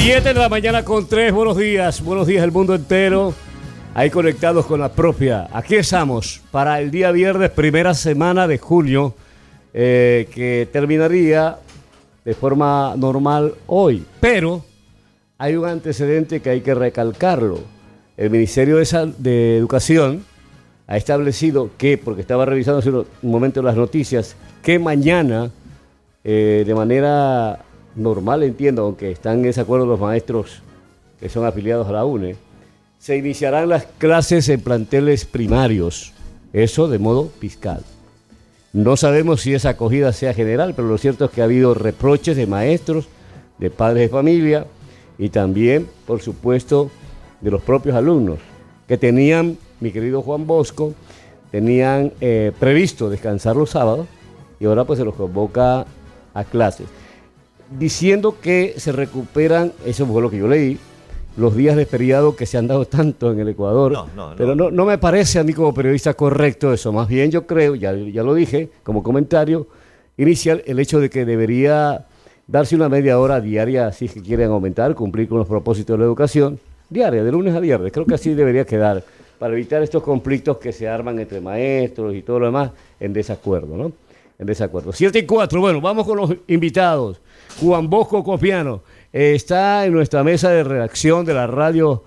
7:03 Buenos días el mundo entero. Ahí conectados con la propia. Aquí estamos para el día viernes, primera semana de junio, que terminaría de forma normal hoy. Pero hay un antecedente que hay que recalcarlo. El Ministerio de Educación ha establecido que, porque estaba revisando hace un momento las noticias, que mañana, de manera normal, entiendo, aunque están en desacuerdo los maestros que son afiliados a la UNE, se iniciarán las clases en planteles primarios, eso de modo fiscal. No sabemos si esa acogida sea general, pero lo cierto es que ha habido reproches de maestros, de padres de familia y también, por supuesto, de los propios alumnos, que tenían, mi querido Juan Bosco, tenían previsto descansar los sábados y ahora pues se los convoca a clases, diciendo que se recuperan, eso fue lo que yo leí, los días de feriado que se han dado tanto en el Ecuador. Pero no me parece a mí como periodista correcto eso. Más bien yo creo, ya lo dije como comentario inicial, el hecho de que debería darse una media hora diaria, si es que quieren aumentar, cumplir con los propósitos de la educación, diaria, de lunes a viernes. Creo que así debería quedar, para evitar estos conflictos que se arman entre maestros y todo lo demás en desacuerdo, ¿no? En desacuerdo. 7:04, bueno, vamos con los invitados. Juan Bosco Copiano está en nuestra mesa de redacción de la radio,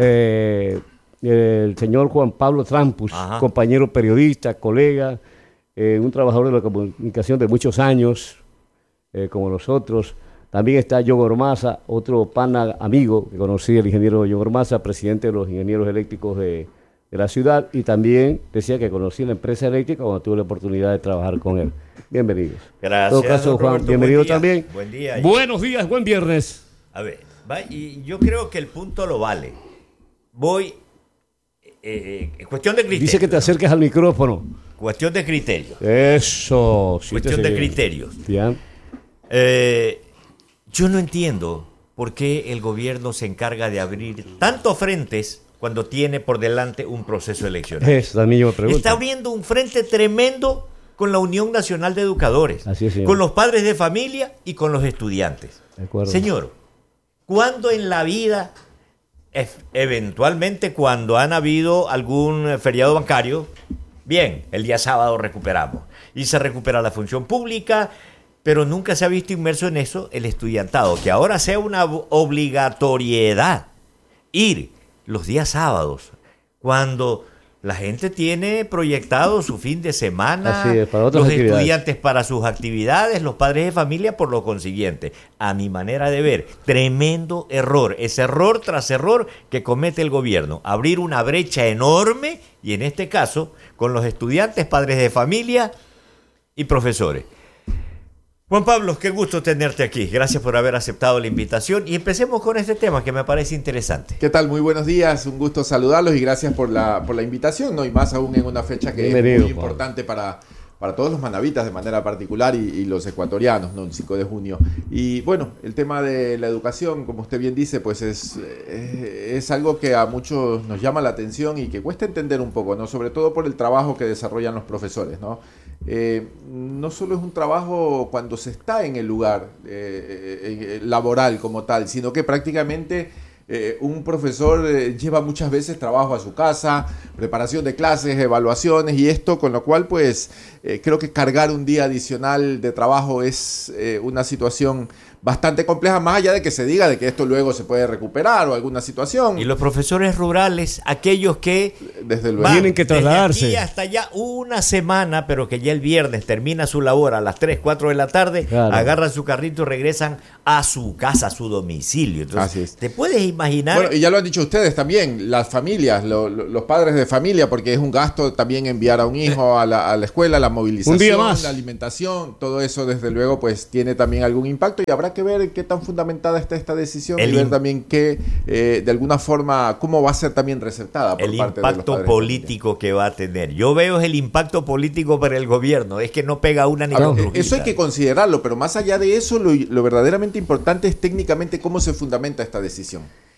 el señor Juan Pablo Trampus, compañero periodista, colega, un trabajador de la comunicación de muchos años, como nosotros. También está John Ormaza, otro pana amigo que conocí, el ingeniero John Ormaza, presidente de los ingenieros eléctricos de la ciudad, y también decía que conocí la empresa eléctrica cuando tuve la oportunidad de trabajar con él. Bienvenidos. Gracias. En todo caso, Juan, Roberto, bienvenido también. Buen día. Buenos días, buen viernes. A ver, y yo creo que el punto lo vale. Voy, cuestión de criterio. Dice que te acerques al micrófono. Cuestión de criterio. Eso. Sí, cuestión de criterios. Bien. Yo no entiendo por qué el gobierno se encarga de abrir tantos frentes cuando tiene por delante un proceso electoral. Eso también yo me pregunto. Está abriendo un frente tremendo con la Unión Nacional de Educadores, así es, con los padres de familia y con los estudiantes. De acuerdo. Señor, ¿cuándo en la vida, eventualmente cuando han habido algún feriado bancario, bien, el día sábado recuperamos y se recupera la función pública, pero nunca se ha visto inmerso en eso el estudiantado, que ahora sea una obligatoriedad ir los días sábados, cuando la gente tiene proyectado su fin de semana, así es, para otras los actividades. Estudiantes para sus actividades, los padres de familia por lo consiguiente. A mi manera de ver, tremendo error, es error tras error que comete el gobierno, abrir una brecha enorme, y en este caso, con los estudiantes, padres de familia y profesores. Juan Pablo, qué gusto tenerte aquí. Gracias por haber aceptado la invitación y empecemos con este tema que me parece interesante. ¿Qué tal? Muy buenos días, un gusto saludarlos y gracias por la invitación, ¿no? Y más aún en una fecha que es muy importante para todos los manavitas de manera particular y los ecuatorianos, ¿no? El 5 de junio. Y bueno, el tema de la educación, como usted bien dice, pues es algo que a muchos nos llama la atención y que cuesta entender un poco, ¿no? Sobre todo por el trabajo que desarrollan los profesores, ¿no? No solo es un trabajo cuando se está en el lugar laboral como tal, sino que prácticamente un profesor lleva muchas veces trabajo a su casa, preparación de clases, evaluaciones y esto, con lo cual pues creo que cargar un día adicional de trabajo es una situación bastante compleja, más allá de que se diga de que esto luego se puede recuperar o alguna situación. Y los profesores rurales, aquellos que desde luego tienen que trasladarse desde aquí hasta ya una semana, pero que ya el viernes termina su labor a las 3, 4 de la tarde, claro, agarran su carrito y regresan a su casa, a su domicilio. Entonces, así es. ¿Te puedes imaginar? Bueno, y ya lo han dicho ustedes también, las familias, los padres de familia, porque es un gasto también enviar a un hijo a la escuela, la movilización, un día más, la alimentación, todo eso desde luego pues tiene también algún impacto y habrá que ver qué tan fundamentada está esta decisión y ver también que de alguna forma cómo va a ser también receptada por parte de los padres. El impacto político que va a tener. Yo veo el impacto político para el gobierno, es que no pega una ni con rujita. Eso hay que considerarlo, pero más allá de eso, lo verdaderamente importante es técnicamente cómo se fundamenta esta decisión.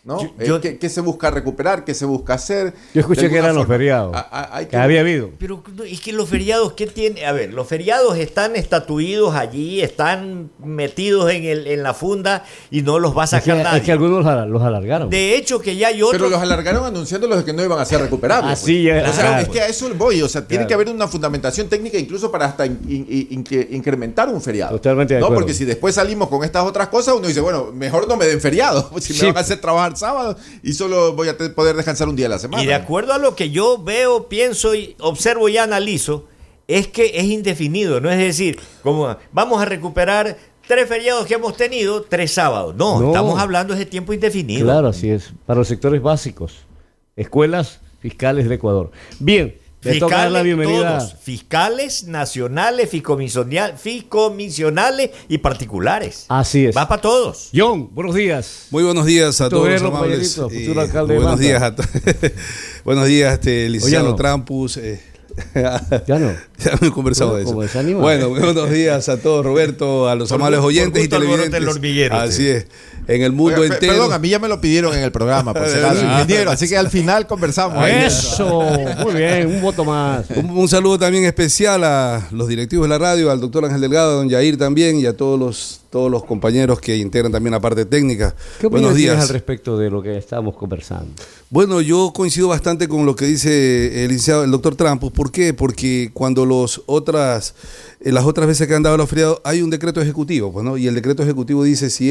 ¿no? ¿Qué se busca recuperar? ¿Qué se busca hacer? Yo escuché que eran los feriados. Que había habido. Pero es que los feriados, ¿qué tiene? A ver, los feriados están estatuidos allí, están metidos en la funda y no los va a sacar nadie. Es que algunos los alargaron. De hecho, que ya hay otros. Pero los alargaron anunciándolos de que no iban a ser recuperables. Así pues. ya. O sea, es que a eso voy. O sea, tiene que haber una fundamentación técnica incluso para hasta incrementar un feriado. Totalmente de ¿no? acuerdo. Porque si después salimos con estas otras cosas, uno dice, bueno, mejor no me den feriado. Si me van a hacer trabajar sábado y solo voy a poder descansar un día a la semana. Y de acuerdo a lo que yo veo, pienso y observo y analizo, es que es indefinido, no es decir, como vamos a recuperar 3 feriados que hemos tenido, 3 sábados. No, estamos hablando de tiempo indefinido. Claro, así es. Para los sectores básicos, escuelas fiscales de Ecuador. Bien, le toca dar la bienvenida. Todos, fiscales, nacionales, fiscomisionales y particulares. Así es. Va para todos. John, buenos días. Muy buenos días a todos los amables. Futuro alcalde de buenos días buenos días, licenciado Trampus. Ya no. Ya hemos conversado de eso. Bueno, buenos días a todos, Roberto, a los amables oyentes y televidentes. Así es. En el mundo entero. Perdón, a mí ya me lo pidieron en el programa, por si acaso, ingeniero, así que al final conversamos. Eso, muy bien, un voto más. Un saludo también especial a los directivos de la radio, al doctor Ángel Delgado, a don Yair también, y a todos los compañeros que integran también la parte técnica. ¿Qué opinión tienes al respecto de lo que estamos conversando? Bueno, yo coincido bastante con lo que dice el doctor Trampus. ¿Por qué? Porque cuando las otras veces que han dado los feriados hay un decreto ejecutivo, pues, ¿no? Y el decreto ejecutivo dice si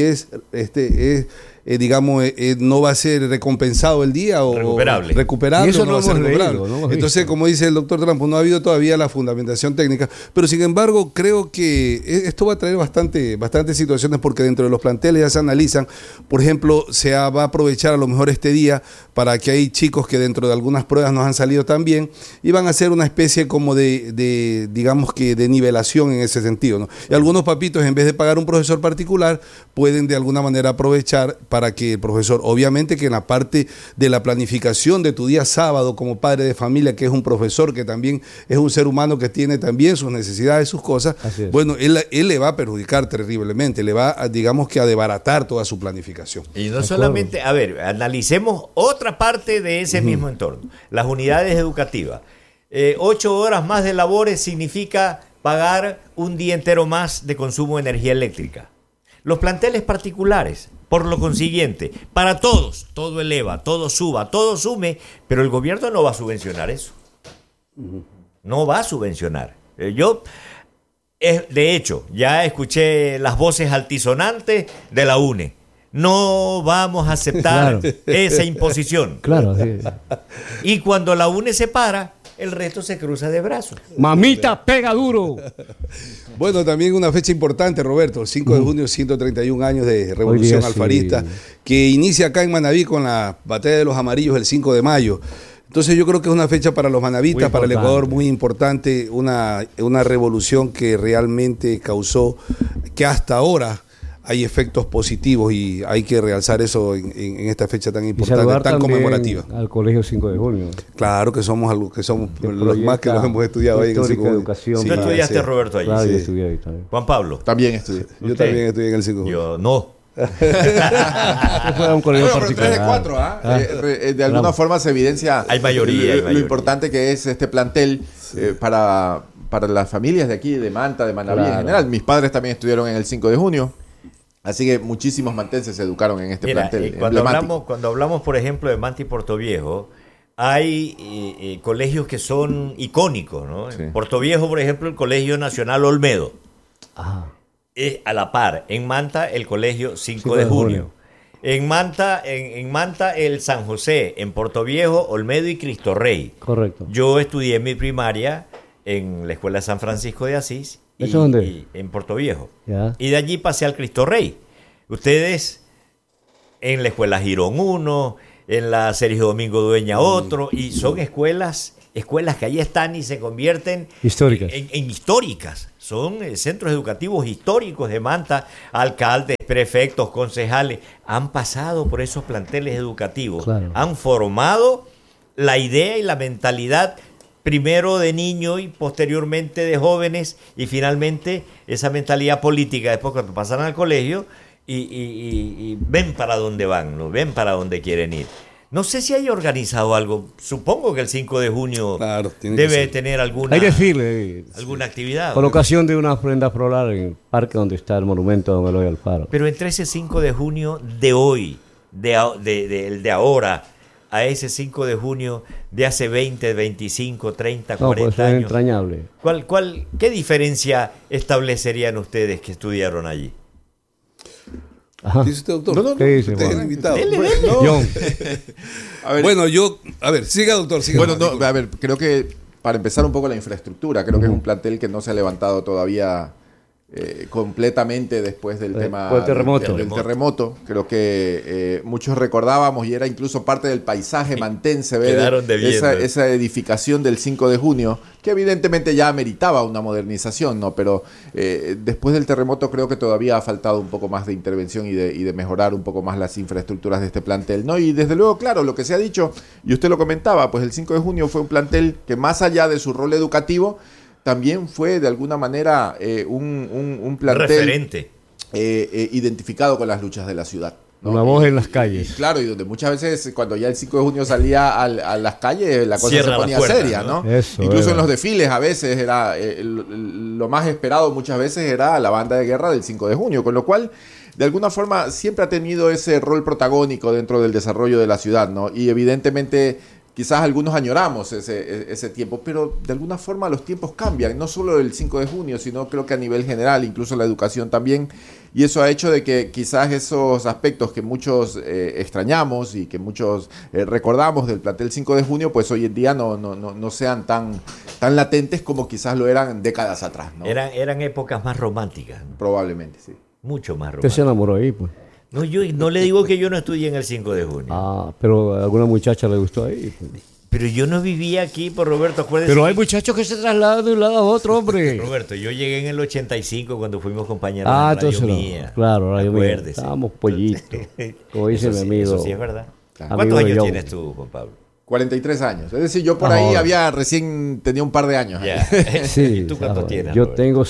no va a ser recompensado el día o recuperable. Y eso no va a ser recuperable. Entonces, como dice el doctor Trampus, no ha habido todavía la fundamentación técnica, pero sin embargo creo que esto va a traer bastantes situaciones, porque dentro de los planteles ya se analizan. Por ejemplo, va a aprovechar a lo mejor este día para que hay chicos que dentro de algunas pruebas nos han salido tan bien y van a hacer una especie como de digamos que de nivelación en ese sentido, ¿no? Y algunos papitos, en vez de pagar un profesor particular, pueden de alguna manera aprovechar para que el profesor, obviamente que en la parte de la planificación de tu día sábado como padre de familia, que es un profesor, que también es un ser humano que tiene también sus necesidades, sus cosas, bueno, él le va a perjudicar terriblemente, le va a, digamos que a desbaratar toda su planificación. Y no solamente, a ver, analicemos otra parte de ese mismo entorno, las unidades educativas. 8 horas más de labores significa pagar un día entero más de consumo de energía eléctrica. Los planteles particulares, por lo consiguiente, para todos, todo eleva, todo suba, todo sume, pero el gobierno no va a subvencionar eso. No va a subvencionar. De hecho, ya escuché las voces altisonantes de la UNE. No vamos a aceptar esa imposición. Claro, sí. Y cuando la UNE se para, el resto se cruza de brazos. Mamita, pega duro. Bueno, también una fecha importante, Roberto, el 5 de junio, 131 años de Revolución Alfarista, que inicia acá en Manabí con la Batalla de los Amarillos el 5 de mayo. Entonces yo creo que es una fecha para los manavistas, para el Ecuador muy importante, una revolución que realmente causó que hasta ahora hay efectos positivos, y hay que realzar eso en esta fecha tan importante, tan conmemorativa. Al Colegio 5 de junio. Claro que somos los más que los hemos estudiado ahí en el 5 de junio. Sí, ¿tú estudiaste, Roberto, ahí? Claro, yo estudié ahí también. Juan Pablo. También estudié. Yo también estudié en el 5 de junio. Yo no. Fue a un colegio particular. 3 de 4, de alguna forma se evidencia hay mayoría, lo importante que es este plantel para las familias de aquí, de Manta, de Manabí en general. Mis padres también estudiaron en el 5 de junio. Así que muchísimos mantenses se educaron en este plantel. Cuando hablamos, por ejemplo, de Manta y Portoviejo, hay colegios que son icónicos, ¿no? Sí. En Portoviejo, por ejemplo, el Colegio Nacional Olmedo. A la par. En Manta, el Colegio 5 de junio. En Manta, el San José. En Portoviejo, Olmedo y Cristo Rey. Correcto. Yo estudié mi primaria en la Escuela San Francisco de Asís. ¿Eso dónde? Y en Portoviejo. Ya. Y de allí pasé al Cristo Rey. Ustedes en la Escuela Girón 1, en la Sergio Domingo Dueña otro, y son escuelas que ahí están y se convierten históricas. En históricas. Son centros educativos históricos de Manta. Alcaldes, prefectos, concejales han pasado por esos planteles educativos. Claro. Han formado la idea y la mentalidad primero de niños y posteriormente de jóvenes, y finalmente esa mentalidad política después cuando pasan al colegio, y ven para dónde van, ¿no? Ven para dónde quieren ir. No sé si hay organizado algo. Supongo que el 5 de junio debe tener alguna, hay desfile, alguna actividad. Colocación de una ofrenda floral en el parque donde está el monumento a don Eloy Alfaro. Pero entre ese 5 de junio de hoy, el de ahora, a ese 5 de junio de hace 20, 25, 30, 40 años. Es entrañable. ¿Qué diferencia establecerían ustedes que estudiaron allí? Ajá. ¿Dice usted, doctor? No. ¿Qué dice, Usted es el Juan? invitado. No. John. A ver, Siga, doctor, siga. Bueno, no, a ver, creo que para empezar un poco la infraestructura, creo que es un plantel que no se ha levantado todavía completamente después del tema del terremoto. Del terremoto. Creo que muchos recordábamos y era incluso parte del paisaje mantense ver esa edificación del 5 de junio, que evidentemente ya meritaba una modernización, ¿no? Pero después del terremoto creo que todavía ha faltado un poco más de intervención y de mejorar un poco más las infraestructuras de este plantel, ¿no? Y desde luego, claro, lo que se ha dicho, y usted lo comentaba, pues el 5 de junio fue un plantel que más allá de su rol educativo, también fue de alguna manera un plantel referente, identificado con las luchas de la ciudad, ¿no? Una voz en las calles. Y claro, y donde muchas veces cuando ya el 5 de junio salía a las calles, la cosa se ponía seria, ¿no? Incluso en los desfiles a veces era lo más esperado muchas veces era la banda de guerra del 5 de junio, con lo cual de alguna forma siempre ha tenido ese rol protagónico dentro del desarrollo de la ciudad, ¿no? Y evidentemente quizás algunos añoramos ese tiempo, pero de alguna forma los tiempos cambian, no solo el 5 de junio, sino creo que a nivel general, incluso la educación también, y eso ha hecho de que quizás esos aspectos que muchos extrañamos y que muchos recordamos del plantel 5 de junio, pues hoy en día no sean tan latentes como quizás lo eran décadas atrás, ¿no? Eran épocas más románticas, ¿no? Probablemente, sí. Mucho más Usted románticas. se enamoró ahí, pues. No, yo no le digo que yo no estudié en el 5 de junio. Ah, pero a alguna muchacha le gustó ahí, pues. Pero yo no vivía aquí, por Roberto, acuérdese. Pero hay muchachos que se trasladan de un lado a otro, hombre. Roberto, yo llegué en el 85 cuando fuimos compañeros Ah, de Radio entonces Mía. Claro, Radio Mía. Acuérdese. Estábamos pollitos, como dice mi amigo. Eso sí es verdad. Claro. ¿Cuántos Amigo de años John. tienes tú, Juan Pablo? 43 años. Es decir, yo por ahí tenía un par de años. Ya. Sí, ¿Y tú cuántos tienes? Yo Roberto? tengo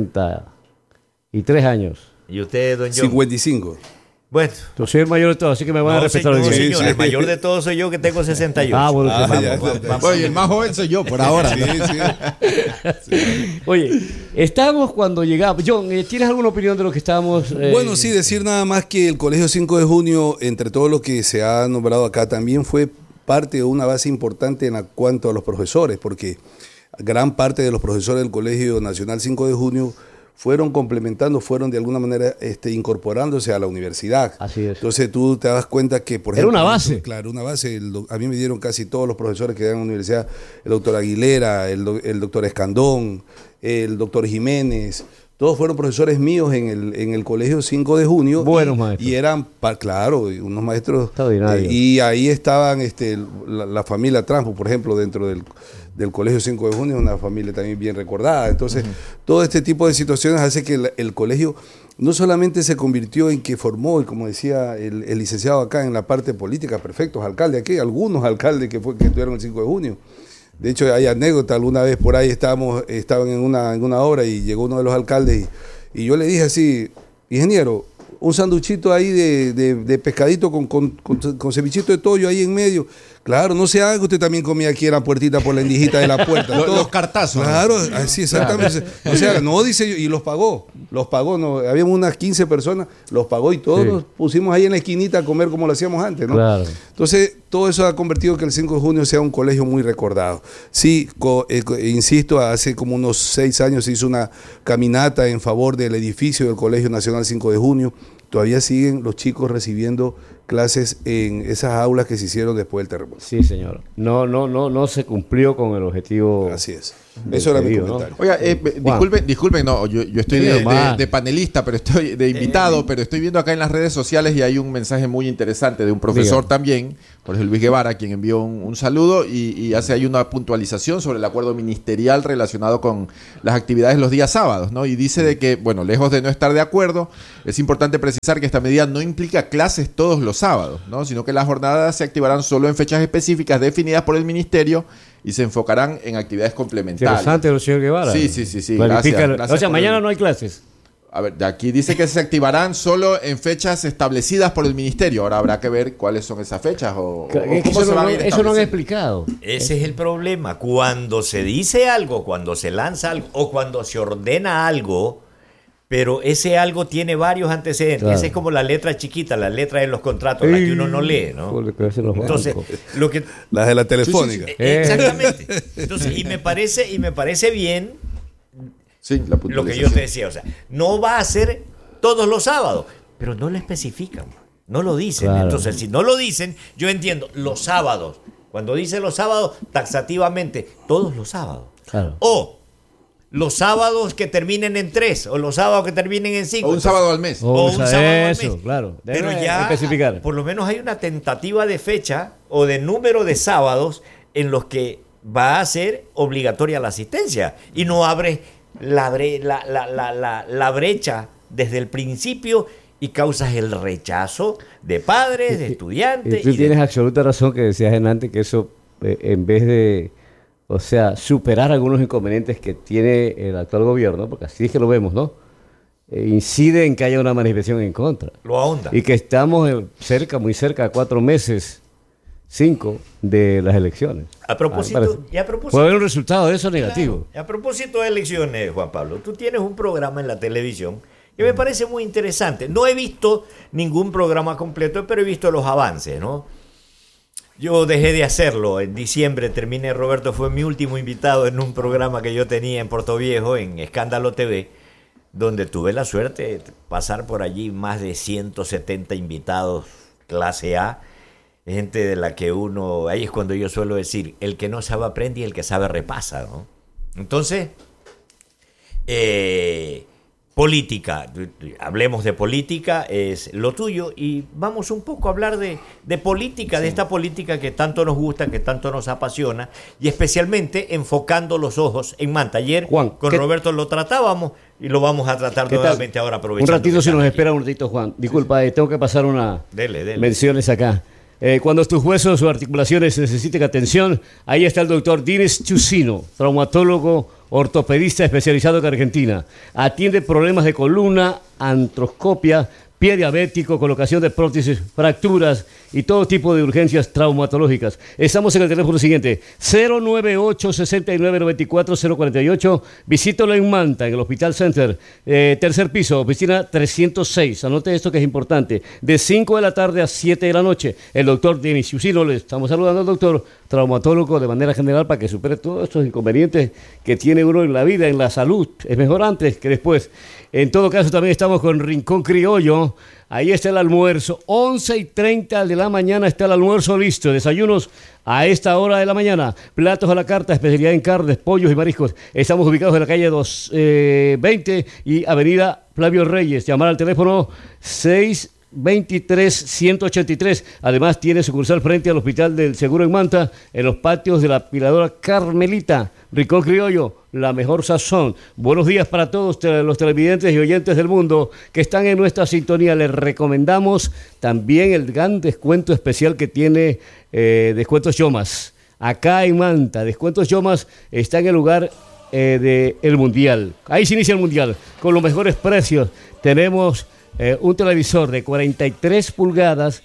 63 años. ¿Y usted, don John? 55. Bueno. Yo soy el mayor de todos, así que me van a respetar. No, hoy día. señor, el mayor de todos soy yo, que tengo 68. Ah, bueno, vamos. Oye, el más joven soy yo por ahora. Oye, estábamos cuando llegamos. John, ¿tienes alguna opinión de lo que estábamos? Bueno, sí, decir nada más que el Colegio 5 de Junio, entre todo lo que se ha nombrado acá, también fue parte de una base importante en cuanto a los profesores, porque gran parte de los profesores del Colegio Nacional 5 de Junio fueron complementando, fueron de alguna manera incorporándose a la universidad. Así es. Entonces tú te das cuenta que, por Era ejemplo... una base. Claro, una base. A mí me dieron casi todos los profesores que dan en la universidad, el doctor Aguilera, el doctor Escandón, el doctor Jiménez, todos fueron profesores míos en el Colegio 5 de Junio. Buenos maestros. Y eran, claro, unos maestros... Extraordinarios. Y ahí estaban la familia Trampo, por ejemplo, dentro del Colegio 5 de Junio, una familia también bien recordada. Entonces, todo este tipo de situaciones hace que el colegio no solamente se convirtió en que formó, y como decía el licenciado acá, en la parte política, perfectos alcaldes, aquí algunos alcaldes que estuvieron el 5 de junio. De hecho, hay anécdota, alguna vez por ahí estaban en una obra y llegó uno de los alcaldes y yo le dije así, ingeniero, un sanduchito ahí de pescadito con cevichito de toyo ahí en medio. Claro, no se haga que usted también comía aquí en la puertita por la endijita de la puerta. Los cartazos. Claro, así exactamente. No se haga, no, dice yo, y los pagó, no, habíamos unas 15 personas, los pagó y todos nos pusimos ahí en la esquinita a comer como lo hacíamos antes, ¿no? Claro. Entonces, todo eso ha convertido que el 5 de junio sea un colegio muy recordado. Sí, insisto, hace como unos 6 años se hizo una caminata en favor del edificio del Colegio Nacional 5 de Junio. Todavía siguen los chicos recibiendo clases en esas aulas que se hicieron después del terremoto. Sí, señor. No se cumplió con el objetivo. Así es. Eso era mi comentario. Oiga, disculpen, no, yo estoy de panelista, pero estoy de invitado, pero estoy viendo acá en las redes sociales y hay un mensaje muy interesante de un profesor también, Jorge Luis Guevara, quien envió un saludo y hace ahí una puntualización sobre el acuerdo ministerial relacionado con las actividades los días sábados, ¿no? Y dice de que, bueno, lejos de no estar de acuerdo, es importante precisar que esta medida no implica clases todos los sábados, ¿no? Sino que las jornadas se activarán solo en fechas específicas definidas por el ministerio y se enfocarán en actividades complementarias. Interesante, señor Guevara. Sí. Gracias o sea, mañana no hay clases. A ver, de aquí dice que se activarán solo en fechas establecidas por el ministerio. Ahora habrá que ver cuáles son esas fechas o cómo se van a ir eso no han explicado. Ese es el problema. Cuando se dice algo, cuando se lanza algo o cuando se ordena algo, pero ese algo tiene varios antecedentes. Claro. Esa es como la letra chiquita, la letra de los contratos, la que uno no lee, ¿no? Entonces, las de la telefónica. Exactamente. Entonces, y me parece bien. Sí, lo que yo te decía, o sea, no va a ser todos los sábados, pero no lo especifican, no lo dicen. Claro. Entonces, si no lo dicen, yo entiendo, los sábados, cuando dicen los sábados, taxativamente, todos los sábados. Claro. O los sábados que terminen en 3, o los sábados que terminen en 5. O un sábado al mes. O un sábado al mes. Claro. Pero ya, especificar. Por lo menos hay una tentativa de fecha o de número de sábados en los que va a ser obligatoria la asistencia y no abre la brecha desde el principio y causas el rechazo de padres, de estudiantes. Y tú tienes absoluta razón que decías antes que eso, en vez de, o sea, superar algunos inconvenientes que tiene el actual gobierno, porque así es que lo vemos, ¿no? Incide en que haya una manifestación en contra. Lo ahonda. Y que estamos muy cerca, a 4 meses, 5 de las elecciones. A propósito. Puede haber un resultado de eso negativo. Claro. A propósito de elecciones, Juan Pablo, tú tienes un programa en la televisión que me parece muy interesante. No he visto ningún programa completo, pero he visto los avances, ¿no? Yo dejé de hacerlo. En diciembre terminé, Roberto fue mi último invitado en un programa que yo tenía en Puerto Viejo, en Escándalo TV, donde tuve la suerte de pasar por allí más de 170 invitados clase A. Gente de la que uno, ahí es cuando yo suelo decir, el que no sabe aprende y el que sabe repasa, ¿no? Entonces, política, hablemos de política, es lo tuyo, y vamos un poco a hablar de política, sí. De esta política que tanto nos gusta, que tanto nos apasiona, y especialmente enfocando los ojos en Manta. Ayer Juan, con Roberto lo tratábamos y lo vamos a tratar nuevamente ahora aprovechando. Un ratito si nos espera un ratito, Juan. Disculpa, tengo que pasar Dele. menciones acá. Cuando tus huesos o articulaciones necesiten atención, ahí está el doctor Dines Chusino, traumatólogo ortopedista especializado en Argentina. Atiende problemas de columna, artroscopia, pie diabético, colocación de prótesis, fracturas y todo tipo de urgencias traumatológicas. Estamos en el teléfono siguiente, 098-6994-048. Visítalo en Manta, en el Hospital Center, tercer piso, oficina 306. Anote esto que es importante. De 5 de la tarde a 7 de la noche. El doctor Denis Chusino, le estamos saludando al doctor traumatólogo de manera general para que supere todos estos inconvenientes que tiene uno en la vida, en la salud. Es mejor antes que después. En todo caso, también estamos con Rincón Criollo. Ahí está el almuerzo. 11:30 de la mañana está el almuerzo listo. Desayunos a esta hora de la mañana. Platos a la carta, especialidad en carnes, pollos y mariscos. Estamos ubicados en la calle 220 y avenida Flavio Reyes. Llamar al teléfono 623-183. Además, tiene sucursal frente al Hospital del Seguro en Manta, en los patios de la Piladora Carmelita. Rincón Criollo, la mejor sazón. Buenos días para todos los televidentes y oyentes del mundo que están en nuestra sintonía. Les recomendamos también el gran descuento especial que tiene Descuentos Yomas. Acá en Manta, Descuentos Yomas está en el lugar del Mundial. Ahí se inicia el Mundial con los mejores precios. Tenemos un televisor de 43 pulgadas,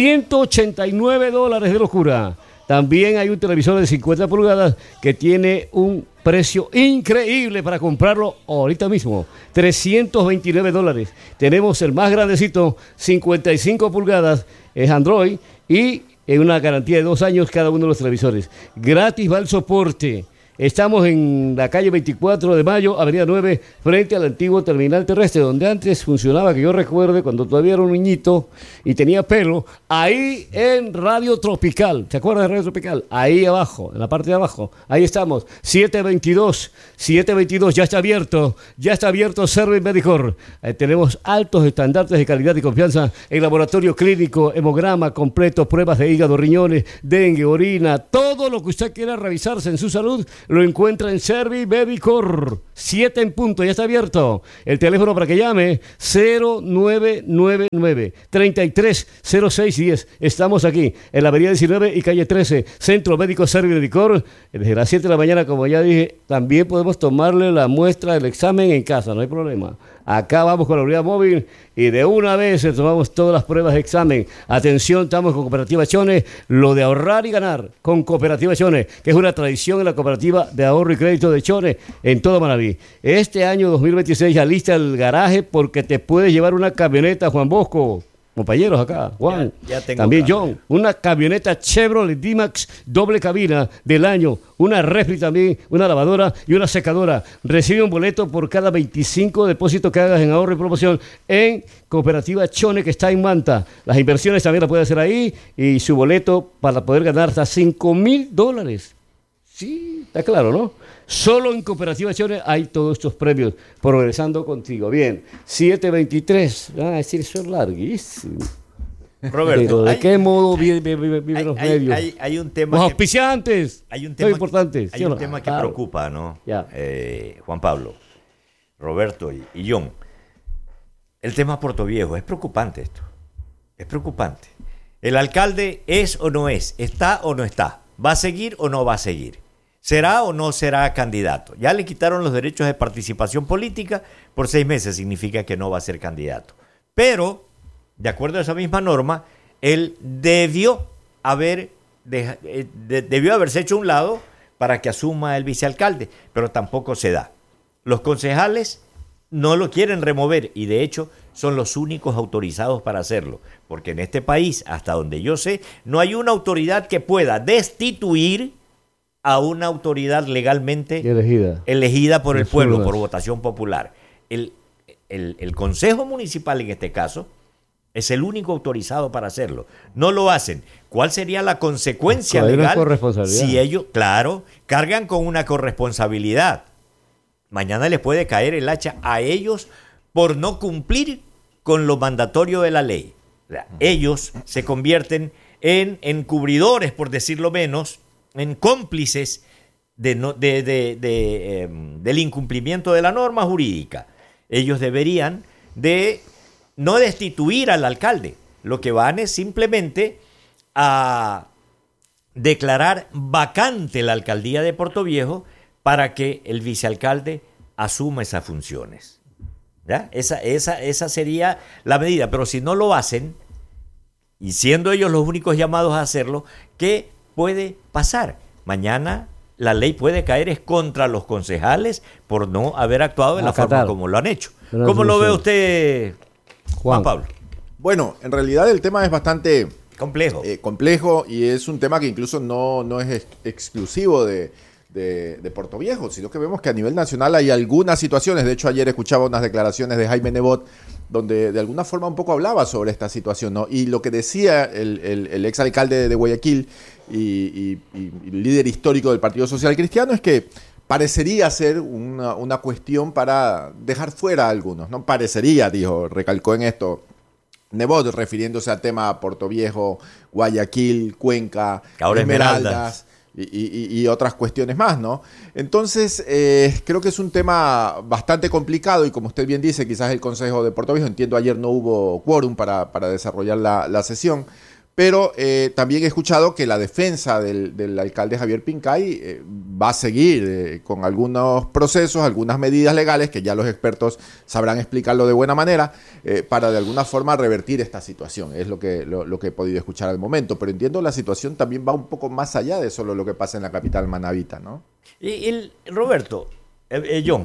$189 de locura. También hay un televisor de 50 pulgadas que tiene un precio increíble para comprarlo ahorita mismo, $329. Tenemos el más grandecito, 55 pulgadas, es Android y en una garantía de 2 años cada uno de los televisores. Gratis va el soporte. Estamos en la calle 24 de Mayo, avenida 9, frente al antiguo terminal terrestre, donde antes funcionaba, que yo recuerde, cuando todavía era un niñito y tenía pelo, ahí en Radio Tropical. ¿Se acuerdan de Radio Tropical? Ahí abajo, en la parte de abajo. Ahí estamos, 722, ya está abierto Service Medicor. Tenemos altos estandartes de calidad y confianza en laboratorio clínico, hemograma completo, pruebas de hígado, riñones, dengue, orina, todo lo que usted quiera revisarse en su salud, lo encuentra en Service Medicor, 7 en punto, ya está abierto. El teléfono para que llame, 0999-330610. Estamos aquí, en la avenida 19 y calle 13, Centro Médico Service Medicor. Desde las 7 de la mañana, como ya dije, también podemos tomarle la muestra del examen en casa, no hay problema. Acá vamos con la unidad móvil y de una vez tomamos todas las pruebas de examen. Atención, estamos con Cooperativa Chone, lo de ahorrar y ganar con Cooperativa Chone, que es una tradición en la cooperativa de ahorro y crédito de Chone en todo Manaví. Este año 2026 alista el garaje porque te puedes llevar una camioneta, Juan Bosco. Compañeros acá, Juan, ya tengo también cambio. John, una camioneta Chevrolet D-Max doble cabina del año, una refri también, una lavadora y una secadora. Recibe un boleto por cada 25 depósitos que hagas en ahorro y promoción en Cooperativa Chone, que está en Manta. Las inversiones también las puede hacer ahí y su boleto para poder ganar hasta $5,000. Sí, está claro, ¿no? Solo en Cooperativa Chone hay todos estos premios. Progresando contigo. Bien, 7:23. Van a decir, son larguísimos. Roberto, Pero ¿de qué modo viven los medios? hay un tema Los que- auspiciantes. Hay un Muy tema, importante. hay ¿sí o un no? tema que Claro. preocupa, ¿no? Ya. Juan Pablo, Roberto y John. El tema Puerto Viejo, es preocupante esto. Es preocupante. ¿El alcalde es o no es? ¿Está o no está? ¿Va a seguir o no va a seguir? ¿Será o no será candidato? Ya le quitaron los derechos de participación política por 6 meses, significa que no va a ser candidato. Pero, de acuerdo a esa misma norma, él debió haberse hecho a un lado para que asuma el vicealcalde, pero tampoco se da. Los concejales no lo quieren remover y de hecho son los únicos autorizados para hacerlo, porque en este país, hasta donde yo sé, no hay una autoridad que pueda destituir a una autoridad legalmente elegida por el pueblo, por votación popular. El Consejo Municipal en este caso es el único autorizado para hacerlo. No lo hacen. ¿Cuál sería la consecuencia legal si ellos, claro, cargan con una corresponsabilidad? Mañana les puede caer el hacha a ellos por no cumplir con lo mandatorio de la ley. O sea, ellos se convierten en encubridores, por decirlo menos, en cómplices del incumplimiento de la norma jurídica. Ellos deberían de no destituir al alcalde. Lo que van es simplemente a declarar vacante la alcaldía de Puerto Viejo para que el vicealcalde asuma esas funciones. ¿Ya? Esa sería la medida. Pero si no lo hacen, y siendo ellos los únicos llamados a hacerlo, ¿qué puede pasar? Mañana la ley puede caer contra los concejales por no haber actuado de la forma como lo han hecho. ¿Cómo lo ve usted, Juan Pablo? Bueno, en realidad el tema es bastante complejo y es un tema que incluso no es exclusivo de Puerto Viejo, sino que vemos que a nivel nacional hay algunas situaciones. De hecho, ayer escuchaba unas declaraciones de Jaime Nebot donde de alguna forma un poco hablaba sobre esta situación, ¿no? Y lo que decía el exalcalde de Guayaquil y líder histórico del Partido Social Cristiano es que parecería ser una cuestión para dejar fuera a algunos, ¿no? Parecería, dijo, recalcó en esto Nebot, refiriéndose al tema Puerto Viejo, Guayaquil, Cuenca, Esmeraldas y otras cuestiones más, ¿no? Entonces, creo que es un tema bastante complicado y como usted bien dice, quizás el Consejo de Puerto Viejo, entiendo ayer no hubo quórum para desarrollar la sesión, pero también he escuchado que la defensa del alcalde Javier Pincay va a seguir con algunos procesos, algunas medidas legales que ya los expertos sabrán explicarlo de buena manera para de alguna forma revertir esta situación. Es lo que he podido escuchar al momento, pero entiendo la situación también va un poco más allá de solo lo que pasa en la capital manabita, ¿no? Y Roberto, John.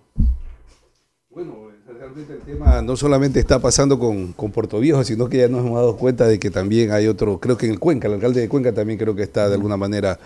Bueno, realmente el tema no solamente está pasando con Puerto Viejo, sino que ya nos hemos dado cuenta de que también hay otro, creo que en el Cuenca, el alcalde de Cuenca también creo que está de alguna manera,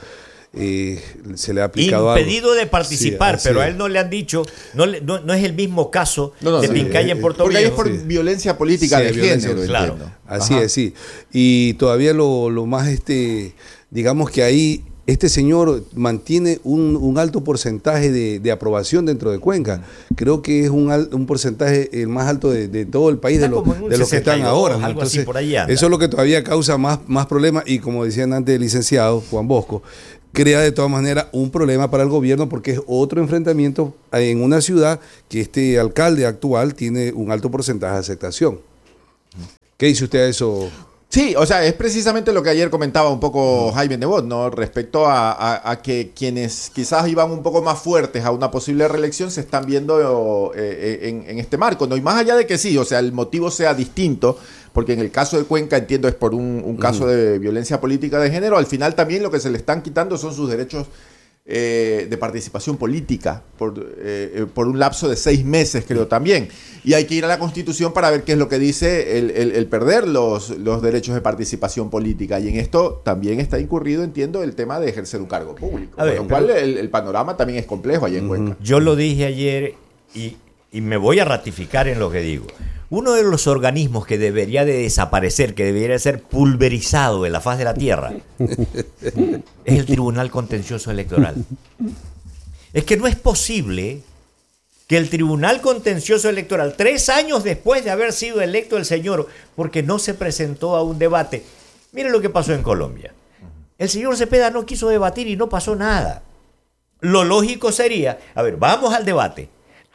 se le ha aplicado impedido algo. de participar, pero a él no le han dicho, no es el mismo caso de Pincay en Puerto Viejo. Porque ahí es por violencia política de género, claro. Así es, sí. Y todavía lo más, digamos que ahí este señor mantiene un alto porcentaje de aprobación dentro de Cuenca. Creo que es un porcentaje el más alto de todo el país, de los que están ahora, ¿no? Algo Entonces, así por ahí anda. eso es lo que todavía causa más problemas y como decían antes el licenciado Juan Bosco, crea de todas maneras un problema para el gobierno porque es otro enfrentamiento en una ciudad que este alcalde actual tiene un alto porcentaje de aceptación. ¿Qué dice usted a eso? Sí, o sea, es precisamente lo que ayer comentaba un poco Jaime Nebot, ¿no? Respecto a que quienes quizás iban un poco más fuertes a una posible reelección se están viendo en este marco, ¿no? Y más allá de que sí, o sea, el motivo sea distinto, porque en el caso de Cuenca, entiendo, es por un caso de violencia política de género, al final también lo que se le están quitando son sus derechos de participación política por un lapso de 6 meses, creo también. Y hay que ir a la Constitución para ver qué es lo que dice el perder los derechos de participación política. Y en esto también está incurrido, entiendo, el tema de ejercer un cargo público. Con lo cual el panorama también es complejo allá en Cuenca. Yo lo dije ayer y me voy a ratificar en lo que digo. Uno de los organismos que debería de desaparecer, que debería ser pulverizado en la faz de la tierra, es el Tribunal Contencioso Electoral. Es que no es posible que el Tribunal Contencioso Electoral, 3 años después de haber sido electo el señor, porque no se presentó a un debate. Miren lo que pasó en Colombia. El señor Cepeda no quiso debatir y no pasó nada. Lo lógico sería, a ver, vamos al debate.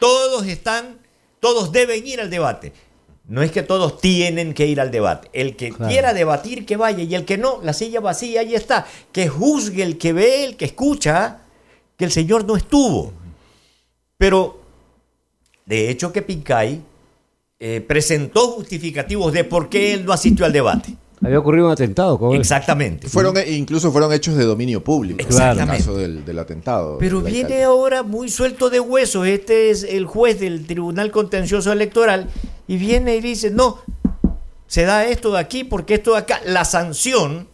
Todos deben ir al debate. No es que todos tienen que ir al debate. El que quiera debatir, que vaya. Y el que no, la silla vacía, ahí está. Que juzgue el que ve, el que escucha, que el señor no estuvo. Pero, de hecho, que Pincay presentó justificativos de por qué él no asistió al debate. Había ocurrido un atentado con él. Exactamente. Incluso fueron hechos de dominio público. Exactamente. En el caso del atentado. Pero viene ahora muy suelto de huesos. Este es el juez del Tribunal Contencioso Electoral. Y viene y dice, no, se da esto de aquí porque esto de acá. La sanción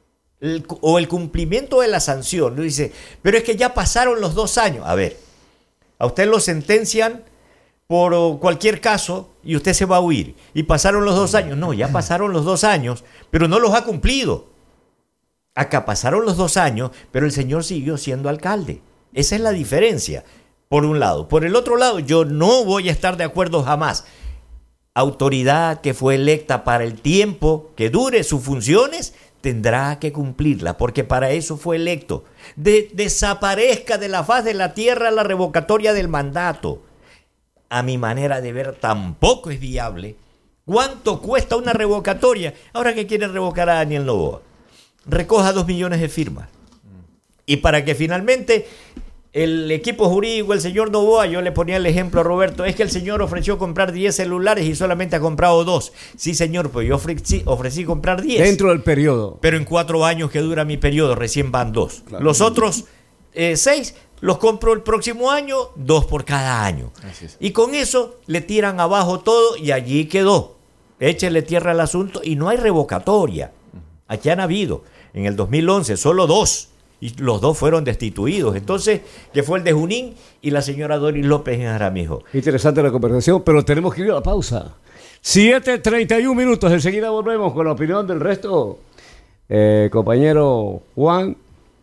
o el cumplimiento de la sanción. Dice, pero es que ya pasaron los 2 años. A ver, a usted lo sentencian por cualquier caso y usted se va a huir. Y pasaron los 2 años. No, ya pasaron los 2 años, pero no los ha cumplido. Acá pasaron los 2 años, pero el señor siguió siendo alcalde. Esa es la diferencia, por un lado. Por el otro lado, yo no voy a estar de acuerdo jamás. Autoridad que fue electa para el tiempo que dure sus funciones, tendrá que cumplirla, porque para eso fue electo. Desaparezca de la faz de la tierra la revocatoria del mandato. A mi manera de ver, tampoco es viable. ¿Cuánto cuesta una revocatoria? Ahora que quieren revocar a Daniel Noboa, recoja 2 millones de firmas. Y para que finalmente el equipo jurídico, el señor Noboa, yo le ponía el ejemplo a Roberto, es que el señor ofreció comprar 10 celulares y solamente ha comprado 2. Sí, señor, pues yo ofrecí comprar 10. Dentro del periodo. Pero en 4 años que dura mi periodo, recién van 2. Claro. Los otros 6 los compro el próximo año, 2 por cada año. Y con eso le tiran abajo todo y allí quedó. Échele tierra al asunto y no hay revocatoria. Aquí han habido, en el 2011, solo 2. Y los 2 fueron destituidos. Entonces, que fue el de Junín y la señora Doris López en Aramijo. Interesante la conversación, pero tenemos que ir a la pausa. 7:31 minutos. Enseguida volvemos con la opinión del resto. Compañero Juan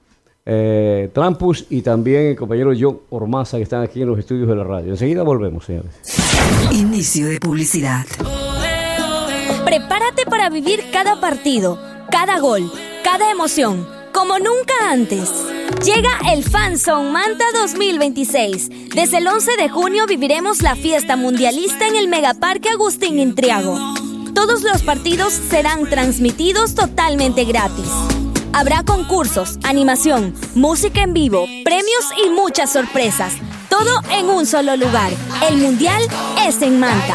Trampus y también el compañero John Ormaza, que están aquí en los estudios de la radio. Enseguida volvemos, señores. Inicio de publicidad. Prepárate para vivir cada partido, cada gol, cada emoción, como nunca antes. Llega el FanZone Manta 2026. Desde el 11 de junio viviremos la fiesta mundialista en el Megaparque Agustín Intriago. Todos los partidos serán transmitidos totalmente gratis. Habrá concursos, animación, música en vivo, premios y muchas sorpresas. Todo en un solo lugar. El Mundial es en Manta.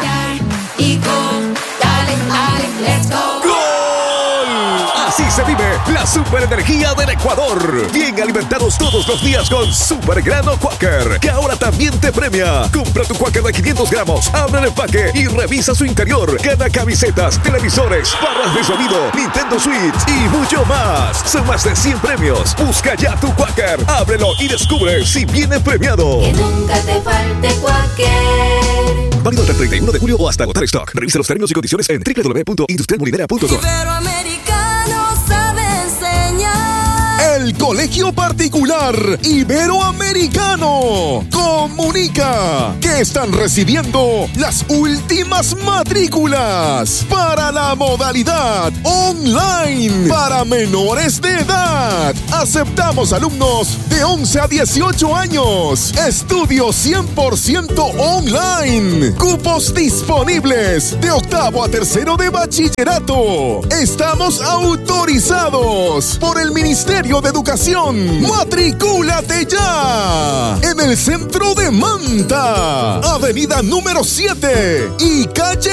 Así se vive la superenergía del Ecuador. Bien alimentados todos los días con Super Grano Quaker, que ahora también te premia. Compra tu Quaker de 500 gramos, abre el empaque y revisa su interior. Gana camisetas, televisores, barras de sonido, Nintendo Switch y mucho más. Son más de 100 premios. Busca ya tu Quaker, ábrelo y descubre si viene premiado. Que nunca te falte Quaker. Válido hasta el 31 de julio o hasta agotar stock. Revisa los términos y condiciones en www.industrialmolinera.com. Iberoamericano sabe enseñar. El Colegio Colegio Particular Iberoamericano comunica que están recibiendo las últimas matrículas para la modalidad online para menores de edad. Aceptamos alumnos de 11 a 18 años. Estudio 100% online. Cupos disponibles de octavo a tercero de bachillerato. Estamos autorizados por el Ministerio de Educación. ¡Matricúlate ya! En el centro de Manta, avenida número 7 y calle